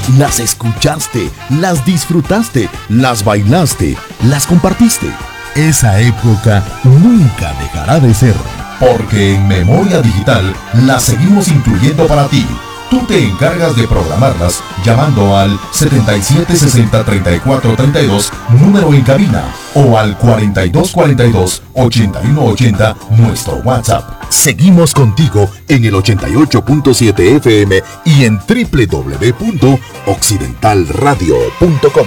las escuchaste, las disfrutaste, las bailaste, las compartiste. Esa época nunca dejará de ser, porque en Memoria Digital las seguimos incluyendo para ti. Tú te encargas de programarlas llamando al 7760-3432, número en cabina, o al 4242-8180, nuestro WhatsApp. Seguimos contigo en el 88.7 FM y en www.occidentalradio.com.